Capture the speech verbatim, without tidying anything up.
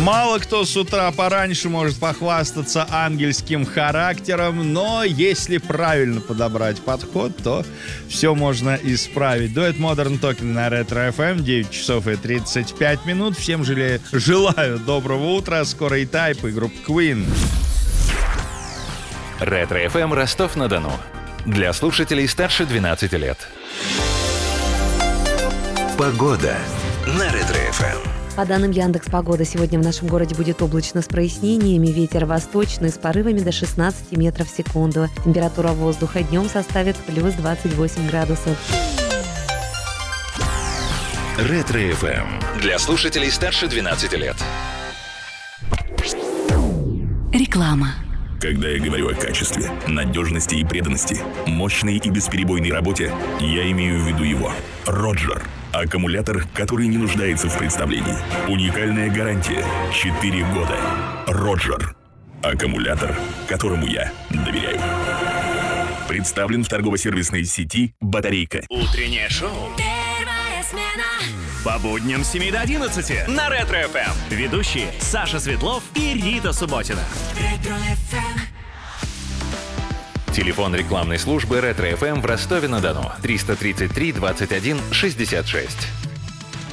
Мало кто с утра пораньше может похвастаться ангельским характером, но если правильно подобрать подход, то все можно исправить. Дуэт Modern Talking на Ретро эф эм, девять часов и тридцать пять минут. Всем желаю, желаю доброго утра. Скоро и Тайп, и группа Queen. Ретро эф эм Ростов-на-Дону. Для слушателей старше двенадцати лет. Погода на Ретро эф эм. По данным Яндекс.Погода, сегодня в нашем городе будет облачно с прояснениями, ветер восточный с порывами до шестнадцати метров в секунду. Температура воздуха днем составит плюс двадцать восемь градусов. Ретро эф эм. Для слушателей старше двенадцати лет. Реклама. Когда я говорю о качестве, надежности и преданности, мощной и бесперебойной работе, я имею в виду его. Роджер. Аккумулятор, который не нуждается в представлении. Уникальная гарантия. четыре года. Роджер. Аккумулятор, которому я доверяю. Представлен в торгово-сервисной сети «Батарейка». Утреннее шоу. Первая смена. По будням с семи до одиннадцати на Ретро эф эм. Ведущие Саша Светлов и Рита Субботина. Ретро эф эм. Телефон рекламной службы Ретро эф эм в Ростове-на-Дону. триста тридцать три двадцать один шестьдесят шесть.